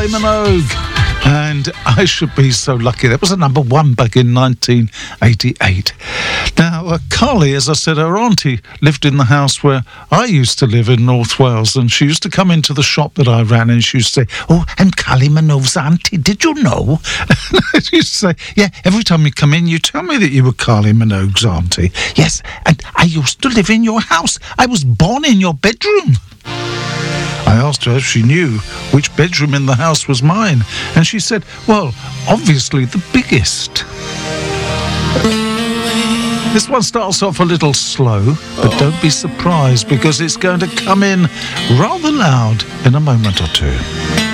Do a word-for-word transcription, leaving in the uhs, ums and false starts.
Kylie Minogue. And I should be so lucky. That was a number one back in nineteen eighty-eight. Now, uh, Carly, as I said, her auntie lived in the house where I used to live in North Wales, and she used to come into the shop that I ran, and she used to say, "Oh, I'm Kylie Minogue's auntie, did you know?" And I used to say, "Yeah, every time you come in, you tell me that you were Kylie Minogue's auntie." "Yes, and I used to live in your house. I was born in your bedroom." I asked her if she knew which bedroom in the house was mine, and she said, "Well, obviously the biggest." This one starts off a little slow, but don't be surprised because it's going to come in rather loud in a moment or two.